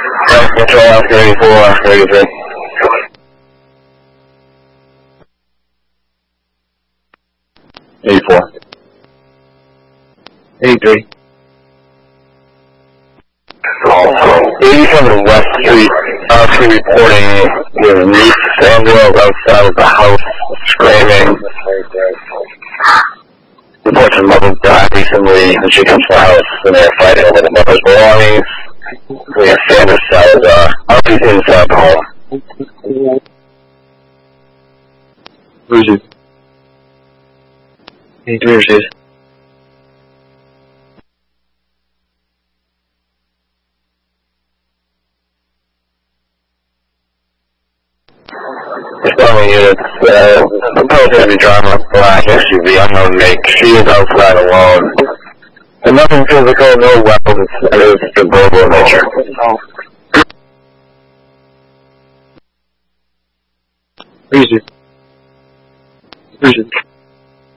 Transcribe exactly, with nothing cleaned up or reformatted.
Control Oscar eighty-four, Oscar eighty-three. eighty-four. eighty-three. eighty-seven West Street, Oscar reporting with Ruth Sandwell outside of the house, screaming. Reports her mother died recently, and she comes to the house, and they're fighting over the mother's belongings. We have Sanders Salazar. Archie's inside the home. Who's it? eighty-three or six? Responding units, uh, proposed heavy driver, black S U V, unknown make. She is outside alone. And nothing physical, no weapons, it is the verbal in nature. Easy. Easy.